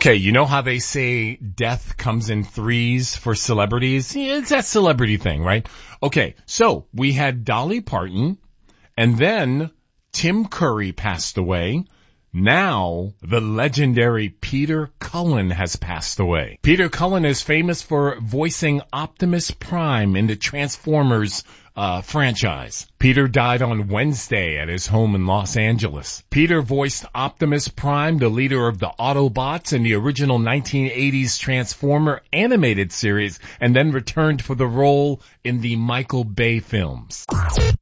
Okay, you know how they say death comes in threes for celebrities? Yeah, it's that celebrity thing, right? Okay, so we had Dolly Parton, and then Tim Curry passed away. Now, the legendary Peter Cullen has passed away. Peter Cullen is famous for voicing Optimus Prime in the Transformers franchise. Peter died on Wednesday at his home in Los Angeles. Peter voiced Optimus Prime, the leader of the Autobots in the original 1980s Transformer animated series, and then returned for the role in the Michael Bay films.